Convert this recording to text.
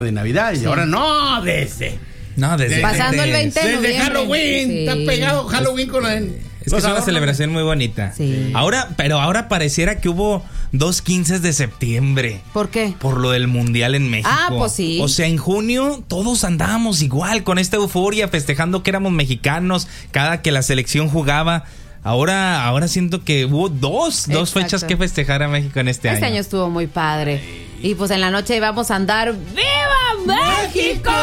de Navidad y ahora no, desde pasando el 20 de noviembre. Desde Halloween, sí. Está pegado Halloween con Es que es una celebración muy bonita. Sí. Pero ahora pareciera que hubo 2 15 de septiembre. ¿Por qué? Por lo del Mundial en México. Ah, pues sí. O sea, en junio todos andábamos igual, con esta euforia, festejando que éramos mexicanos cada que la selección jugaba. Ahora siento que hubo dos fechas que festejar a México en este año. Este año estuvo muy padre. Y pues en la noche íbamos a andar ¡Viva México!